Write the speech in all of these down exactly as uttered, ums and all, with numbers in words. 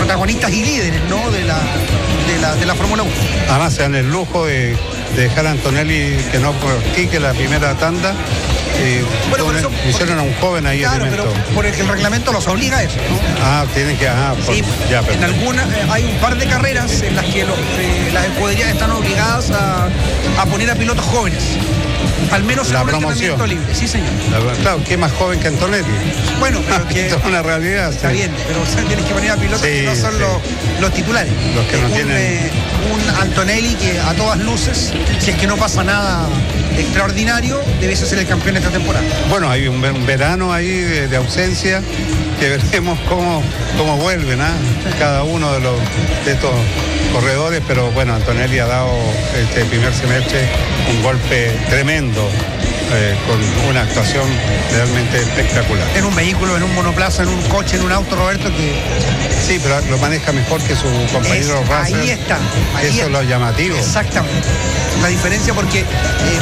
protagonistas y líderes, ¿no? de la, de la, de la Fórmula uno. Además se dan el lujo de, de dejar a Antonelli que no practique la primera tanda. Eh, bueno, por eso, hicieron a un joven ahí. Claro, pero por el que el reglamento los obliga a eso, ¿no? Ah, tienen que... Ah, por, sí, ya, en algunas eh, hay un par de carreras en las que los, eh, las escuderías están obligadas a, a poner a pilotos jóvenes. Al menos en la un promoción entrenamiento libre, sí señor. La, claro, ¿qué más joven que Antonelli? Bueno, pero que... Esto es una realidad. Está sí. bien, pero o sea, tienes que poner a pilotos sí, que no son sí. los, los titulares. Los que no un, tienen... Eh, un Antonelli que a todas luces, si es que no pasa nada extraordinario, debe ser el campeón esta temporada. Bueno, hay un, un verano ahí de, de ausencia que veremos cómo, cómo vuelven ¿eh? cada uno de, los, de estos corredores, pero bueno, Antonelli ha dado este primer semestre un golpe tremendo. Eh, con una actuación realmente espectacular. En un vehículo, en un monoplaza, en un coche, en un auto, Roberto, que... Sí, pero lo maneja mejor que su compañero Russell. Ahí está. Ahí Eso está. es lo llamativo. Exactamente. La diferencia porque eh,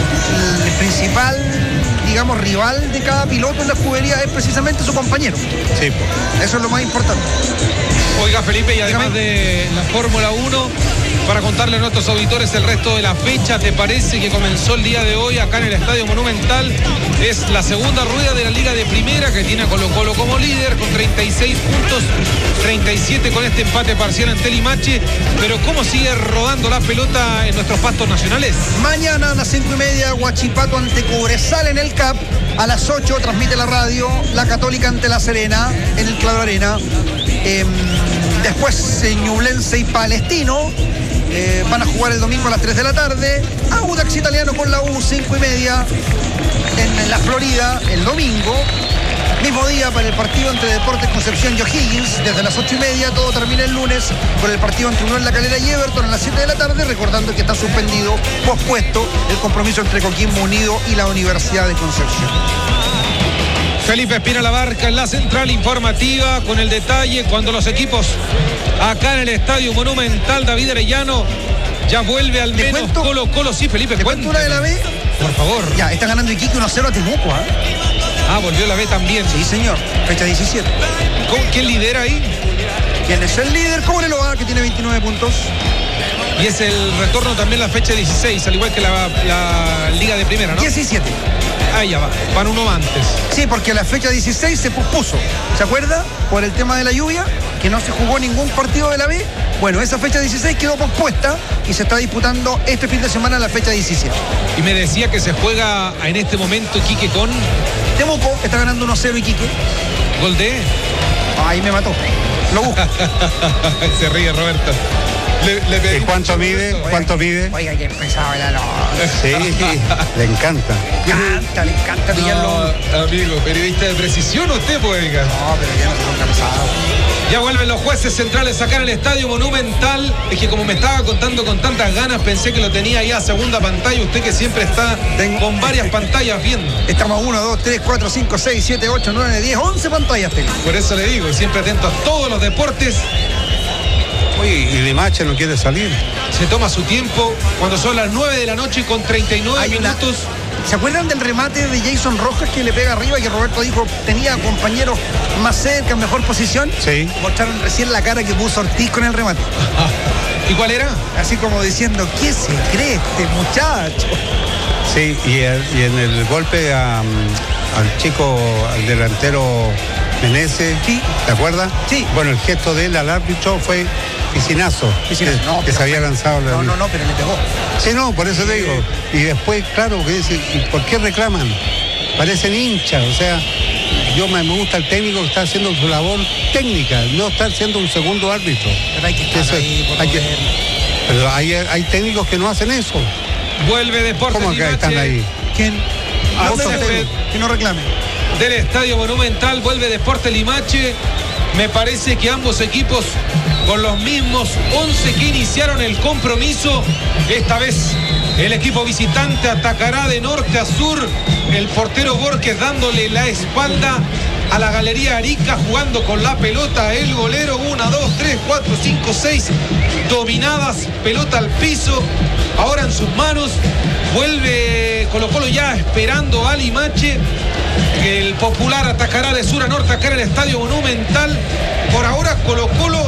el principal, digamos, rival de cada piloto en la escudería es precisamente su compañero. Sí. Eso es lo más importante. Oiga, Felipe, y además de la Fórmula uno, para contarle a nuestros auditores el resto de la fecha, ¿te parece que comenzó el día de hoy acá en el Estadio Monumental? Es la segunda rueda de la Liga de Primera, que tiene a Colo Colo como líder con treinta y seis puntos, treinta y siete con este empate parcial ante Limache. Pero ¿cómo sigue rodando la pelota en nuestros pastos nacionales? Mañana a las cinco y media, Huachipato ante Cobresal en el C A P. A las ocho transmite la radio La Católica ante La Serena en el Claro Arena. Eh, después Ñublense y Palestino eh, van a jugar el domingo a las tres de la tarde. Audax Italiano con la U, cinco y media en la Florida el domingo. Mismo día para el partido entre Deportes Concepción y O'Higgins, desde las ocho y media. Todo termina el lunes con el partido entre Unión La Calera y Everton a las siete de la tarde, recordando que está suspendido, pospuesto, el compromiso entre Coquimbo Unido y la Universidad de Concepción. Felipe Espina Labarca en la central informativa con el detalle cuando los equipos acá en el Estadio Monumental David Arellano ya vuelve al menos cuento? Colo Colo. Sí, Felipe, ¿te cuento una de la B? Por favor. Ya, está ganando Iquique uno a cero a Temuco, ¿eh? Ah, volvió la B también. Sí, señor. Fecha diecisiete. ¿Quién lidera ahí? ¿Quién es el líder? Cobreloa, que tiene veintinueve puntos. Y es el retorno también la fecha dieciséis, al igual que la, la Liga de Primera, ¿no? diecisiete. Ahí ya va, van uno antes. Sí, porque la fecha dieciséis se pospuso. ¿Se acuerda? Por el tema de la lluvia, que no se jugó ningún partido de la B. Bueno, esa fecha dieciséis quedó pospuesta y se está disputando este fin de semana la fecha diecisiete. Y me decía que se juega en este momento Iquique con... Temuco, está ganando uno a cero Iquique. ¿Gol de? Ahí me mató. Lo busco. Se ríe Roberto. Le, le ¿Y cuánto mide? Oiga, ¿Cuánto mide? Oiga, que pesado el alón. Sí, le encanta. Le encanta, le encanta pillarlo. No, amigo, periodista de precisión usted, pues, oiga. No, pero ya no se son cansados. Ya vuelven los jueces centrales acá en el Estadio Monumental. Es que como me estaba contando con tantas ganas, pensé que lo tenía ahí a segunda pantalla. Usted que siempre está Tengo... con varias pantallas viendo. Estamos uno, dos, tres, cuatro, cinco, seis, siete, ocho, nueve, diez, once pantallas tengo. Por eso le digo, siempre atento a todos los deportes. Oye, y Limache no quiere salir. Se toma su tiempo cuando son las nueve de la noche con treinta y nueve minutos. Una... ¿Se acuerdan del remate de Jason Rojas que le pega arriba y que Roberto dijo tenía compañeros más cerca, en mejor posición? Sí. Mostraron recién la cara que puso Ortiz con el remate. ¿Y cuál era? Así como diciendo, ¿qué se cree este muchacho? Sí, y, el, y en el golpe a, al chico, al delantero Meneses, sí. ¿te acuerdas? Sí. Bueno, el gesto de él al árbitro fue piscinazo, piscinazo. que, No, que se había lanzado. No, no, no, pero le pegó. Sí, no, por eso te digo. Y después, claro, que dice, ¿y por qué reclaman? Parecen hinchas, o sea, yo me, me gusta el técnico que está haciendo su labor técnica, no está siendo un segundo árbitro. Pero hay que estar eso, ahí, por hay que, pero hay, hay técnicos que no hacen eso. Vuelve Deportes ¿Cómo que están ahí? ¿Quién? Ah, que no reclame. Del Estadio Monumental vuelve Deportes Limache. Me parece que ambos equipos con los mismos once que iniciaron el compromiso. Esta vez el equipo visitante atacará de norte a sur. El portero Borges dándole la espalda a la Galería Arica, jugando con la pelota. El golero, una, dos, tres, cuatro, cinco, seis dominadas, pelota al piso, ahora en sus manos. Vuelve Colo Colo ya esperando a Limache. El Popular atacará de sur a norte acá en el Estadio Monumental. Por ahora Colo Colo